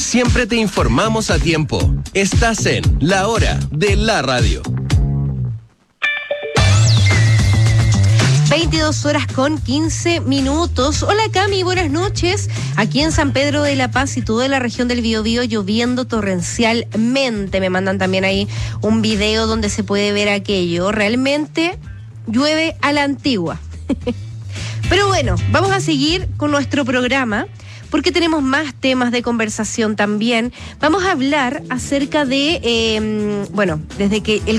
siempre te informamos a tiempo. Estás en La Hora de la Radio. 22:15. Hola Cami, buenas noches. Aquí en San Pedro de la Paz y toda la región del Biobío lloviendo torrencialmente. Me mandan también ahí un video donde se puede ver aquello. Realmente llueve a la antigua. Pero bueno, vamos a seguir con nuestro programa porque tenemos más temas de conversación también. Vamos a hablar acerca de, desde que el